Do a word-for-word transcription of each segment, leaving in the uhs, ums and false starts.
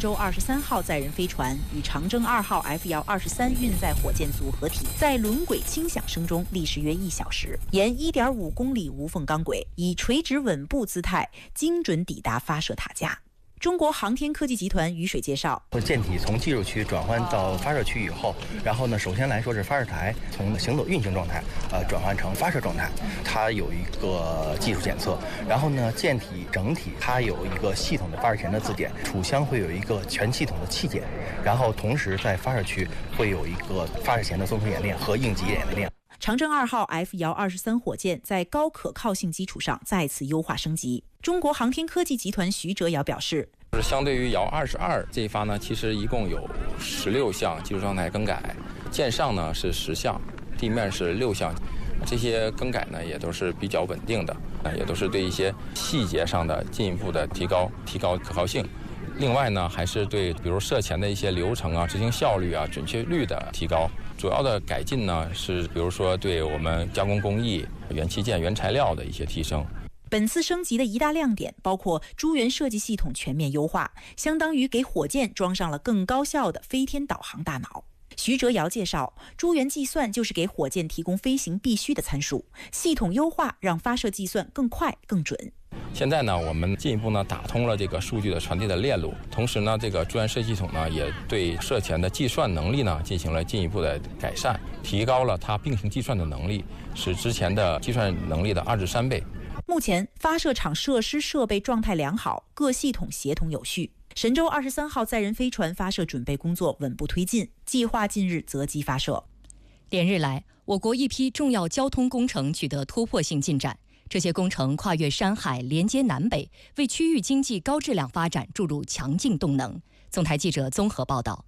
舟二十三号载人飞船与长征二号 F 遥二十三运载火箭组合体，在轮轨轻响声中历时约一小时，沿一点五公里无缝钢轨，以垂直稳步姿态精准抵达发射塔架。中国航天科技集团雨水介绍， 舰体从技术区转换到发射区以后，然后呢，首先来说是发射台从行走运行状态，呃，转换成发射状态，它有一个技术检测，然后呢，舰体整体它有一个系统的发射前的自检，储箱会有一个全系统的气检，然后同时在发射区会有一个发射前的综合演练和应急演练。 长征二号 F 遥二十三火箭在高可靠性基础上再次优化升级。中国航天科技集团徐哲尧表示， 就是相对于遥二十二这一发呢，其实一共有十六项技术状态更改，舰上呢是十项，地面是六项，这些更改呢也都是比较稳定的，也都是对一些细节上的进一步的提高，提高可靠性。另外呢，还是对比如射前的一些流程啊、执行效率啊、准确率的提高。主要的改进呢是，比如说对我们加工工艺、元器件、原材料的一些提升。 本次升级的一大亮点包括诸元设计系统全面优化，相当于给火箭装上了更高效的飞天导航大脑。徐哲尧介绍，诸元计算就是给火箭提供飞行必须的参数，系统优化让发射计算更快更准。 现在呢，我们进一步呢打通了这个数据的传递的链路，同时呢，这个诸元设计系统呢也对射前的计算能力呢进行了进一步的改善，提高了它并行计算的能力，使之前的计算能力的二至三倍。 目前发射场设施设备状态良好，各系统协同有序。神舟二十三号载人飞船发射准备工作稳步推进，计划近日择机发射。 连日来，我国一批重要交通工程取得突破性进展，这些工程跨越山海，连接南北，为区域经济高质量发展注入强劲动能。总台记者综合报道。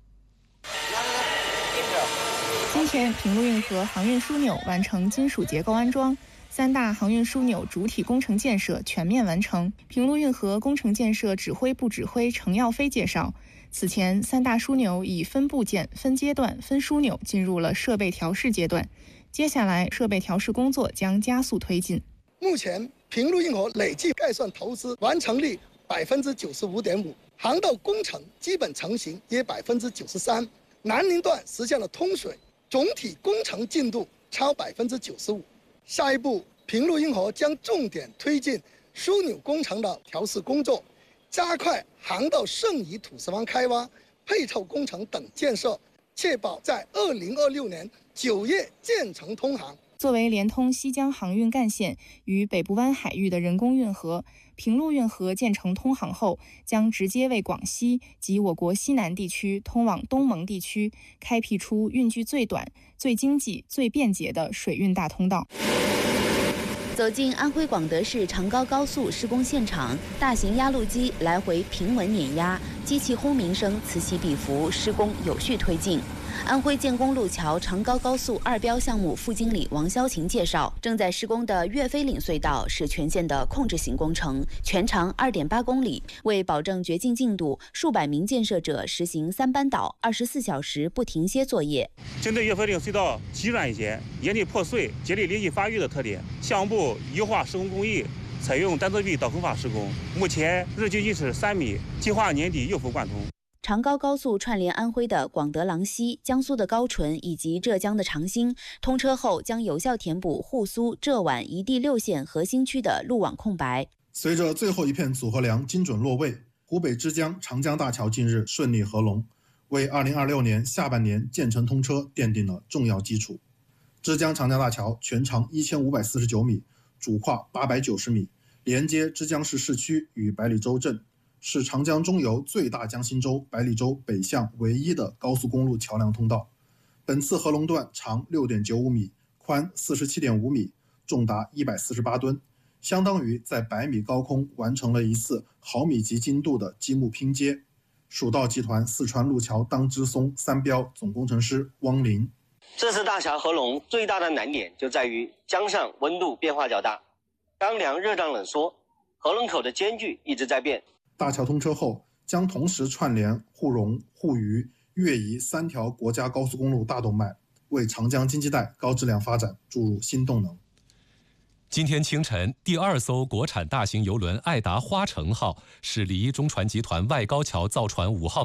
今天，平陆运河航运枢纽完成金属结构安装。三大航运枢纽主体工程建设全面完成。平陆运河工程建设指挥部指挥程耀飞介绍，此前三大枢纽以分部件、分阶段、分枢纽进入了设备调试阶段，接下来设备调试工作将加速推进。 目前，平陆运河累计概算投资完成率百分之九十五点五，航道工程基本成型约百分之九十三，南宁段实现了通水，总体工程进度超百分之九十五。下一步，平陆运河将重点推进枢纽工程的调试工作，加快航道剩余土石方开挖、配套工程等建设，确保在二零二六年九月建成通航。 作为连通西江航运干线与北部湾海域的人工运河，平陆运河建成通航后，将直接为广西及我国西南地区通往东盟地区开辟出运距最短、最经济、最便捷的水运大通道。 走进安徽广德市长高高速施工现场，大型压路机来回平稳碾压，机器轰鸣声此起彼伏，施工有序推进。安徽建工路桥长高高速二标项目副经理王潇琴介绍，正在施工的岳飞岭隧道是全线的控制型工程，全长 二点八公里。为保证掘进进度，数百名建设者实行三班倒、二十四小时不停歇作业。 针对岳飞岭隧道急转斜、岩体破碎、节理连续发育的特点，项目部优化施工工艺，采用单侧壁倒空法施工，目前日均均是三米，计划年底右幅贯通。 长高高速串联安徽的广德郎西、江苏的高淳以及浙江的长兴，通车后将有效填补沪苏、浙皖一地六县核心区的路网空白。 随着最后一片组合梁精准落位，湖北之江长江大桥近日顺利合龙，为二零二六年下半年建成通车奠定了重要基础。之江长江大桥全长一千五百四十九米，主跨八百九十米，连接之江市市区与百里洲镇，是长江中游最大江心洲百里洲北向唯一的高速公路桥梁通道。本次合龙段长 六点九五米，宽 四十七点五米，重达一百四十八吨，相当于在百米高空完成了一次毫米级精度的积木拼接。蜀道集团四川路桥当支松三标总工程师汪林， 这次大桥合龙最大的难点就在于江上温度变化较大，当凉热胀冷缩，合龙口的间距一直在变。 大桥通车后，将同时串联沪蓉、沪渝、粤宜三条国家高速公路大动脉，为长江经济带高质量发展注入新动能。 今天清晨，第二艘国产大型邮轮爱达花城号是李一中船集团外高桥造船五号